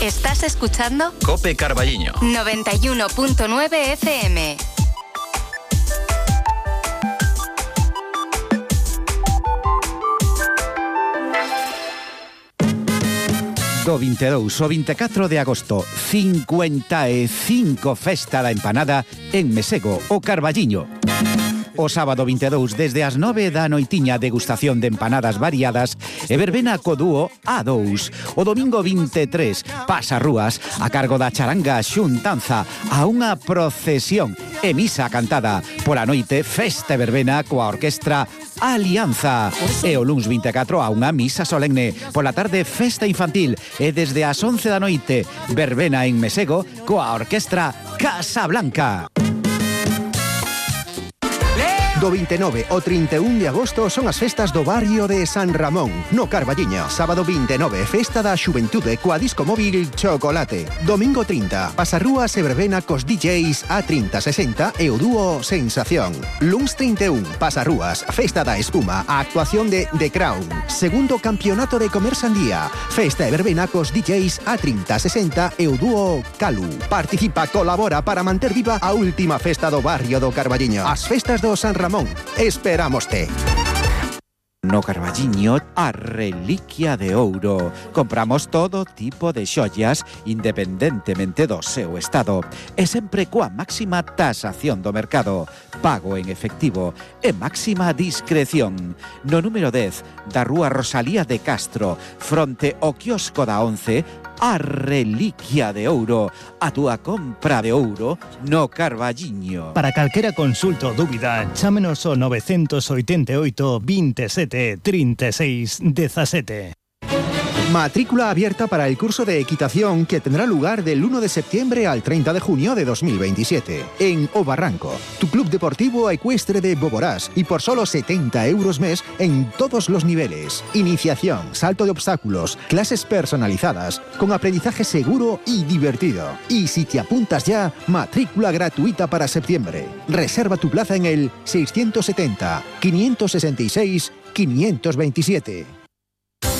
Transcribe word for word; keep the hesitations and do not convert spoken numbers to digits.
Estás escuchando Cope Carballiño noventa y uno punto nueve F M. Do vinte e dous ao vinte e catro de agosto, cincuenta e cinco Festa da Empanada en Mesego, o Carballiño. O sábado vinte e dous, desde as nove da noitiña, degustación de empanadas variadas e verbena co dúo A dous. O domingo vinte e tres, pasarrúas a cargo da charanga xuntanza a unha procesión e misa cantada. Pola noite, festa e verbena coa orquestra Alianza. E o luns vinte e catro a unha misa solemne. Pola tarde, festa infantil. E desde as once da noite, verbena en Mesego coa orquestra Casablanca. Do vinte e nove ao trinta e un de agosto son as festas do barrio de San Ramón, no Carballiño. Sábado vinte e nove, festa da xuventude coa disco móvil Chocolate. Domingo trinta, pasarrúas e verbena cos D Js A trinta sesenta e o dúo Sensación. Luns trinta e un, pasarrúas, festa da espuma, a actuación de The Crown. Segundo campeonato de comer sandía, festa e verbena cos D Js A trinta sesenta e o dúo Calu. Participa, colabora para manter viva a última festa do barrio do Carballiño. As festas do San Ramón. Ramón, esperámoste. No Carballiño, a reliquia de ouro. Compramos todo tipo de xollas independentemente do seu estado e sempre coa máxima tasación do mercado, pago en efectivo e máxima discreción. No número dez da rúa Rosalía de Castro, fronte ao quiosco da once, a reliquia de ouro, a túa compra de ouro no Carballiño. Para calquera consulta ou dúbida, chámenos ao novecientos oitenta e oito, veintisiete, treinta e seis, dezasete. Matrícula abierta para el curso de equitación que tendrá lugar del uno de septiembre al treinta de junio de dos mil veintisiete en O Barranco, tu club deportivo ecuestre de Boborás, y por solo setenta euros mes en todos los niveles. Iniciación, salto de obstáculos, clases personalizadas, con aprendizaje seguro y divertido. Y si te apuntas ya, matrícula gratuita para septiembre. Reserva tu plaza en el seiscientos setenta, quinientos sesenta y seis, quinientos veintisiete.